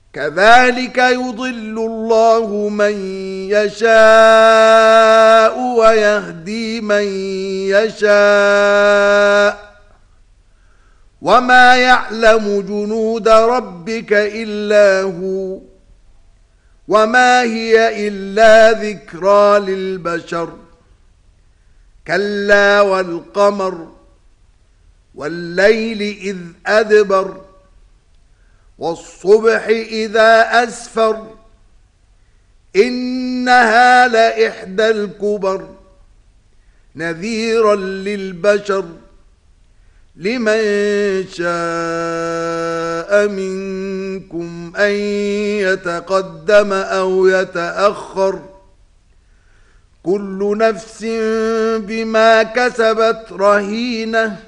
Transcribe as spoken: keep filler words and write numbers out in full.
كذلك يضل الله من يشاء ويهدي من يشاء وما يعلم جنود ربك إلا هو وما هي إلا ذكرى للبشر كلا والقمر والليل إذ أدبر والصبح إذا أسفر إنها لإحدى الكبر نذيرا للبشر لمن شاء منكم أن يتقدم أو يتأخر كل نفس بما كسبت رهينة